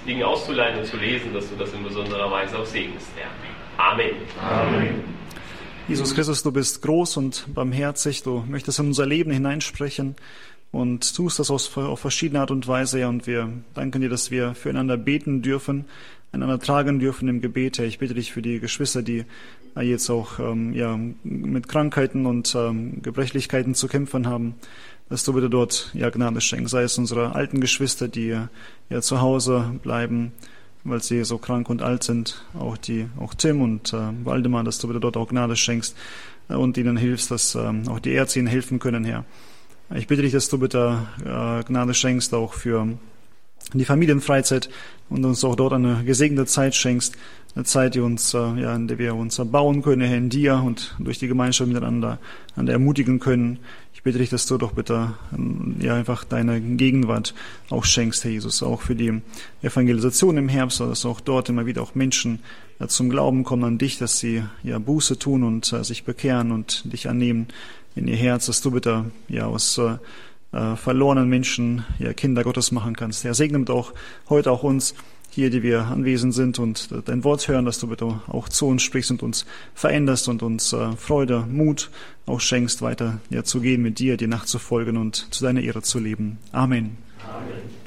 Dinge auszuleihen und zu lesen, dass du das in besonderer Weise auch segnest, Herr. Amen. Amen. Jesus Christus, du bist groß und barmherzig, du möchtest in unser Leben hineinsprechen und tust das auf verschiedene Art und Weise, Herr, und wir danken dir, dass wir füreinander beten dürfen, einander tragen dürfen im Gebet, Herr. Ich bitte dich für die Geschwister, die jetzt auch mit Krankheiten und Gebrechlichkeiten zu kämpfen haben, dass du bitte dort Gnade schenkst, sei es unsere alten Geschwister, die zu Hause bleiben, weil sie so krank und alt sind, auch Tim und Waldemar, dass du bitte dort auch Gnade schenkst und ihnen hilfst, dass auch die Ärzte ihnen helfen können, Herr. Ich bitte dich, dass du bitte Gnade schenkst, auch für die Familienfreizeit und uns auch dort eine gesegnete Zeit schenkst, eine Zeit, die uns, in der wir uns erbauen können, Herr, in dir und durch die Gemeinschaft miteinander ermutigen können. Ich bitte dich, dass du doch bitte einfach deine Gegenwart auch schenkst, Herr Jesus, auch für die Evangelisation im Herbst, dass auch dort immer wieder auch Menschen zum Glauben kommen an dich, dass sie Buße tun und sich bekehren und dich annehmen in ihr Herz, dass du bitte aus verlorenen Menschen Kinder Gottes machen kannst. Herr, segne mit auch heute auch uns hier, die wir anwesend sind und dein Wort hören, dass du bitte auch zu uns sprichst und uns veränderst und uns Freude, Mut auch schenkst, weiter zu gehen mit dir, dir nachzufolgen und zu deiner Ehre zu leben. Amen. Amen.